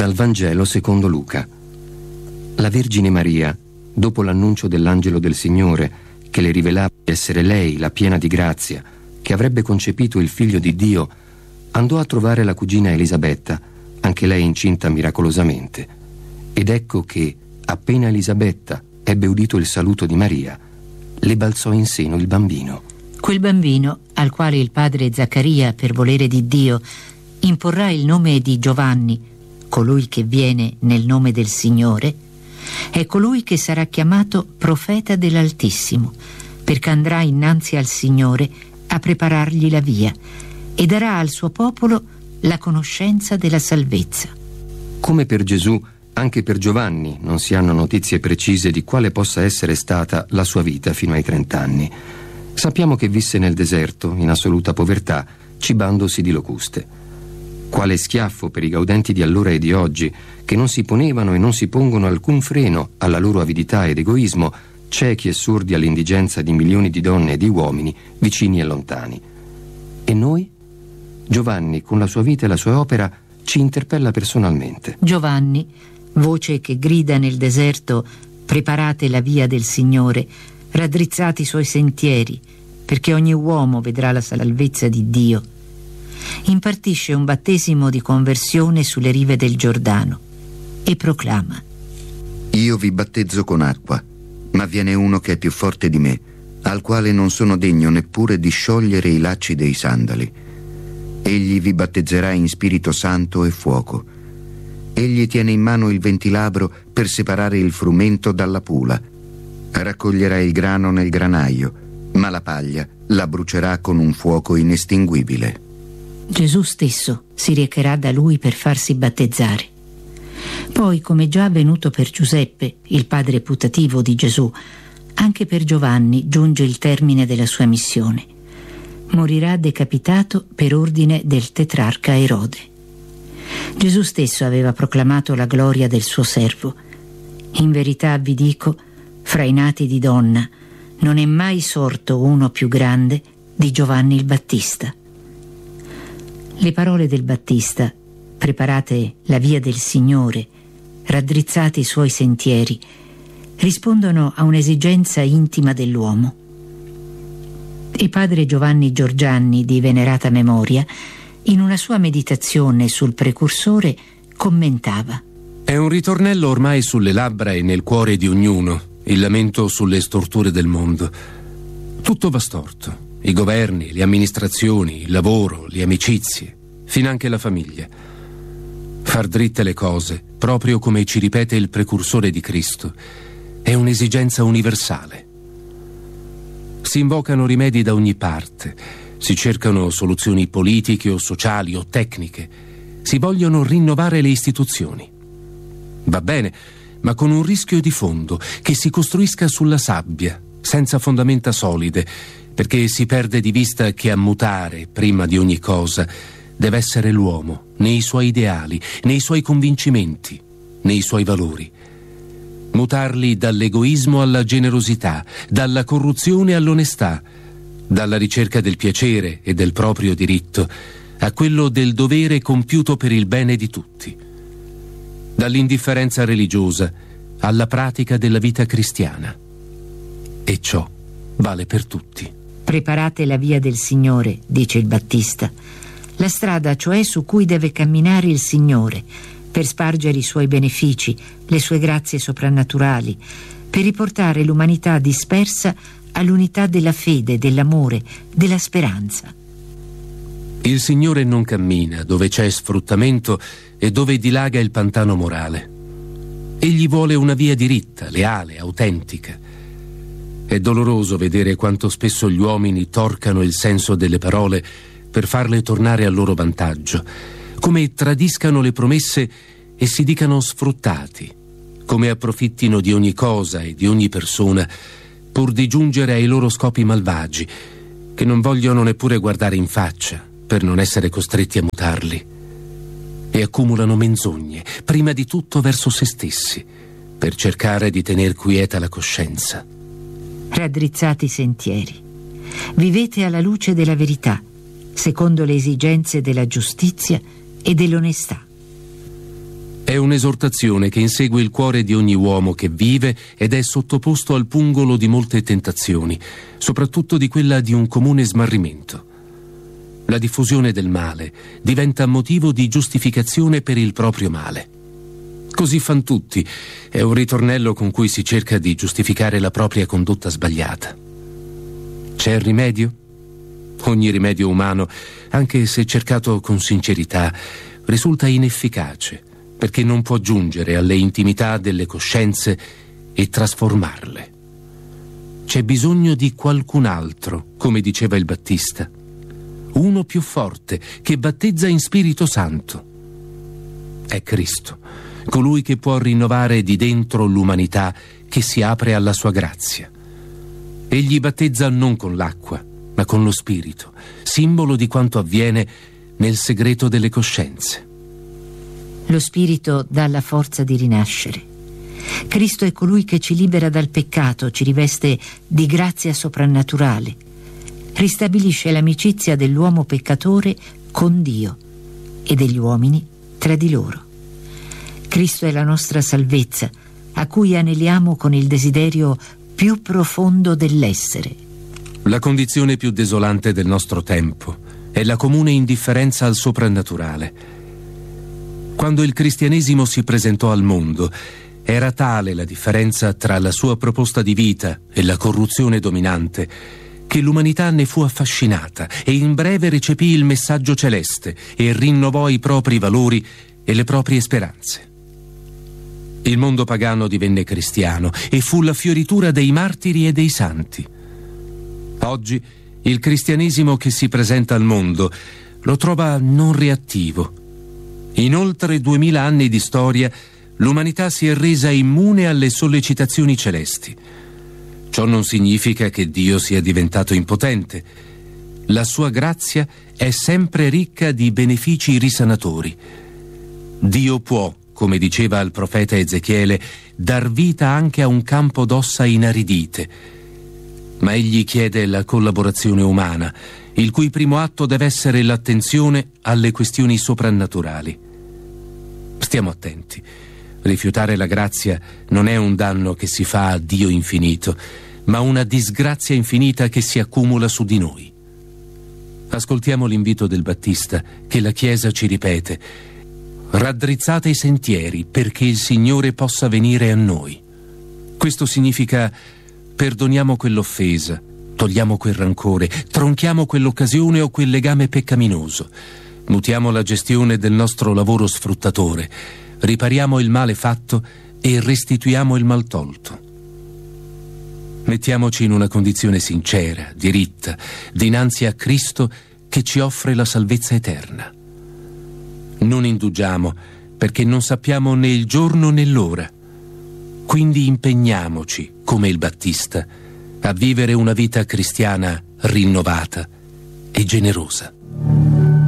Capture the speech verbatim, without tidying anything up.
Dal Vangelo secondo Luca. La Vergine Maria, dopo l'annuncio dell'angelo del Signore, che le rivelava di essere lei, la piena di grazia, che avrebbe concepito il figlio di Dio, andò a trovare la cugina Elisabetta, anche lei incinta miracolosamente. Ed ecco che, appena Elisabetta ebbe udito il saluto di Maria, le balzò in seno il bambino. Quel bambino, al quale il padre Zaccaria, per volere di Dio, imporrà il nome di Giovanni, colui che viene nel nome del Signore, è colui che sarà chiamato profeta dell'Altissimo, perché andrà innanzi al Signore a preparargli la via e darà al suo popolo la conoscenza della salvezza. Come per Gesù, anche per Giovanni non si hanno notizie precise di quale possa essere stata la sua vita fino ai trent'anni. Sappiamo che visse nel deserto, in assoluta povertà, cibandosi di locuste. Quale schiaffo per i gaudenti di allora e di oggi, che non si ponevano e non si pongono alcun freno alla loro avidità ed egoismo, ciechi e sordi all'indigenza di milioni di donne e di uomini, vicini e lontani. E noi? Giovanni, con la sua vita e la sua opera, ci interpella personalmente. Giovanni, voce che grida nel deserto: preparate la via del Signore, raddrizzate i suoi sentieri, perché ogni uomo vedrà la salvezza di Dio. Impartisce un battesimo di conversione sulle rive del Giordano e proclama: io vi battezzo con acqua, ma viene uno che è più forte di me, al quale non sono degno neppure di sciogliere i lacci dei sandali. Egli vi battezzerà in Spirito Santo e fuoco. Egli tiene in mano il ventilabro per separare il frumento dalla pula. Raccoglierà il grano nel granaio, ma la paglia la brucerà con un fuoco inestinguibile. Gesù stesso si recherà da lui per farsi battezzare. Poi, come già avvenuto per Giuseppe, il padre putativo di Gesù, anche per Giovanni giunge il termine della sua missione. Morirà decapitato per ordine del tetrarca Erode. Gesù stesso aveva proclamato la gloria del suo servo. In verità vi dico, fra i nati di donna, non è mai sorto uno più grande di Giovanni il Battista. Le parole del Battista: preparate la via del Signore, raddrizzate i suoi sentieri, rispondono a un'esigenza intima dell'uomo. Il padre Giovanni Giorgianni, di venerata memoria, in una sua meditazione sul precursore, commentava: è un ritornello ormai sulle labbra e nel cuore di ognuno, il lamento sulle storture del mondo. Tutto va storto. I governi, le amministrazioni, il lavoro, le amicizie, finanche la famiglia. Far dritte le cose, proprio come ci ripete il precursore di Cristo, è un'esigenza universale. Si invocano rimedi da ogni parte, si cercano soluzioni politiche o sociali o tecniche, si vogliono rinnovare le istituzioni. Va bene, ma con un rischio di fondo, che si costruisca sulla sabbia, senza fondamenta solide, perché si perde di vista che a mutare, prima di ogni cosa, deve essere l'uomo, nei suoi ideali, nei suoi convincimenti, nei suoi valori. Mutarli dall'egoismo alla generosità, dalla corruzione all'onestà, dalla ricerca del piacere e del proprio diritto a quello del dovere compiuto per il bene di tutti, dall'indifferenza religiosa alla pratica della vita cristiana. E ciò vale per tutti. Preparate la via del Signore, dice il Battista, la strada cioè su cui deve camminare il Signore per spargere i suoi benefici, le sue grazie soprannaturali, per riportare l'umanità dispersa all'unità della fede, dell'amore, della speranza. Il Signore non cammina dove c'è sfruttamento e dove dilaga il pantano morale. Egli vuole una via diritta, leale, autentica. È doloroso vedere quanto spesso gli uomini torcano il senso delle parole per farle tornare a loro vantaggio, come tradiscano le promesse e si dicano sfruttati, come approfittino di ogni cosa e di ogni persona pur di giungere ai loro scopi malvagi, che non vogliono neppure guardare in faccia per non essere costretti a mutarli, e accumulano menzogne, prima di tutto verso se stessi, per cercare di tener quieta la coscienza. Raddrizzate i sentieri, vivete alla luce della verità, secondo le esigenze della giustizia e dell'onestà. È un'esortazione che insegue il cuore di ogni uomo che vive ed è sottoposto al pungolo di molte tentazioni, soprattutto di quella di un comune smarrimento. La diffusione del male diventa motivo di giustificazione per il proprio male. Così fan tutti, è un ritornello con cui si cerca di giustificare la propria condotta sbagliata. C'è rimedio? Ogni rimedio umano, anche se cercato con sincerità, risulta inefficace, perché non può giungere alle intimità delle coscienze e trasformarle. C'è bisogno di qualcun altro, come diceva il Battista, uno più forte, che battezza in Spirito Santo. È Cristo, colui che può rinnovare di dentro l'umanità che si apre alla sua grazia. Egli battezza non con l'acqua, ma con lo Spirito, simbolo di quanto avviene nel segreto delle coscienze. Lo Spirito dà la forza di rinascere. Cristo è colui che ci libera dal peccato, ci riveste di grazia soprannaturale, ristabilisce l'amicizia dell'uomo peccatore con Dio e degli uomini tra di loro. Cristo è la nostra salvezza, a cui aneliamo con il desiderio più profondo dell'essere. La condizione più desolante del nostro tempo è la comune indifferenza al soprannaturale. Quando il cristianesimo si presentò al mondo, era tale la differenza tra la sua proposta di vita e la corruzione dominante che l'umanità ne fu affascinata e in breve recepì il messaggio celeste e rinnovò i propri valori e le proprie speranze. Il mondo pagano divenne cristiano e fu la fioritura dei martiri e dei santi. Oggi il cristianesimo che si presenta al mondo lo trova non reattivo. In oltre duemila anni di storia l'umanità si è resa immune alle sollecitazioni celesti. Ciò non significa che Dio sia diventato impotente. La sua grazia è sempre ricca di benefici risanatori. Dio può, come diceva il profeta Ezechiele, dar vita anche a un campo d'ossa inaridite. Ma egli chiede la collaborazione umana, il cui primo atto deve essere l'attenzione alle questioni soprannaturali. Stiamo attenti. Rifiutare la grazia non è un danno che si fa a Dio infinito, ma una disgrazia infinita che si accumula su di noi. Ascoltiamo l'invito del Battista che la Chiesa ci ripete: raddrizzate i sentieri perché il Signore possa venire a noi. Questo significa: perdoniamo quell'offesa, togliamo quel rancore, tronchiamo quell'occasione o quel legame peccaminoso, mutiamo la gestione del nostro lavoro sfruttatore, ripariamo il male fatto e restituiamo il mal tolto. Mettiamoci in una condizione sincera, diritta, dinanzi a Cristo che ci offre la salvezza eterna. Non indugiamo perché non sappiamo né il giorno né l'ora. Quindi impegniamoci, come il Battista, a vivere una vita cristiana rinnovata e generosa.